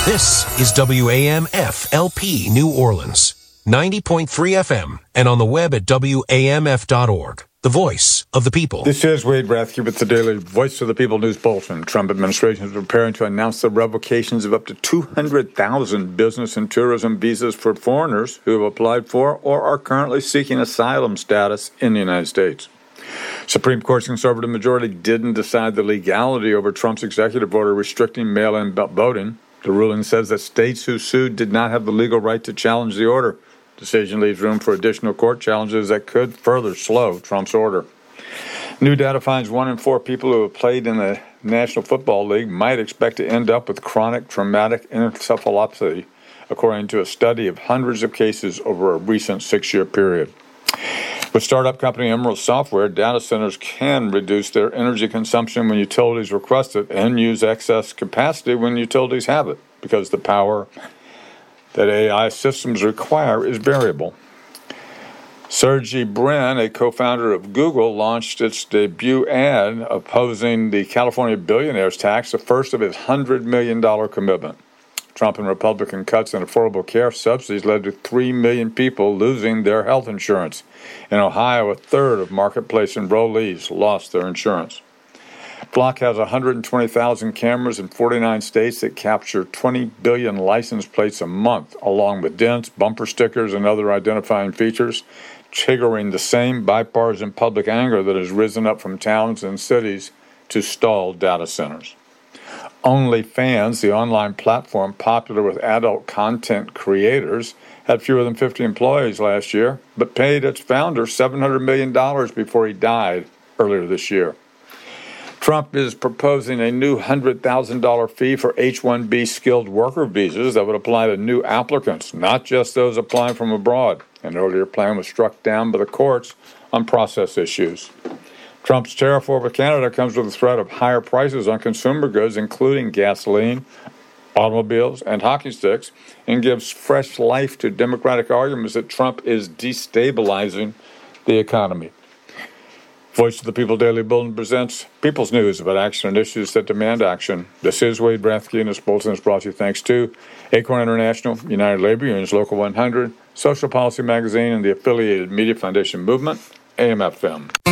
This is WAMF-LP New Orleans, 90.3 FM, and on the web at WAMF.org. The voice of the people. This is Wade Rathke with the daily Voice of the People News Bulletin. Trump administration is preparing to announce the revocations of up to 200,000 business and tourism visas for foreigners who have applied for or are currently seeking asylum status in the United States. Supreme Court's conservative majority didn't decide the legality over Trump's executive order restricting mail-in voting. The ruling says that states who sued did not have the legal right to challenge the order. Decision leaves room for additional court challenges that could further slow Trump's order. New data finds 1 in 4 people who have played in the National Football League might expect to end up with chronic traumatic encephalopathy, according to a study of hundreds of cases over a recent 6-year period. With startup company Emerald Software, data centers can reduce their energy consumption when utilities request it and use excess capacity when utilities have it, because the power that AI systems require is variable. Sergey Brin, a co-founder of Google, launched its debut ad opposing the California billionaires tax, the first of his $100 million commitment. Trump and Republican cuts in affordable care subsidies led to 3 million people losing their health insurance. In Ohio, a third of marketplace enrollees lost their insurance. Block has 120,000 cameras in 49 states that capture 20 billion license plates a month, along with dents, bumper stickers, and other identifying features, triggering the same bipartisan public anger that has risen up from towns and cities to stall data centers. OnlyFans, the online platform popular with adult content creators, had fewer than 50 employees last year, but paid its founder $700 million before he died earlier this year. Trump is proposing a new $100,000 fee for H-1B skilled worker visas that would apply to new applicants, not just those applying from abroad. An earlier plan was struck down by the courts on process issues. Trump's tariff war with Canada comes with the threat of higher prices on consumer goods, including gasoline, automobiles, and hockey sticks, and gives fresh life to Democratic arguments that Trump is destabilizing the economy. Voice of the People Daily Bulletin presents People's News about action and issues that demand action. This is Wade Rathke, and this bulletin is brought to you thanks to Acorn International, United Labor Unions Local 100, Social Policy Magazine, and the affiliated Media Foundation Movement, AM/FM.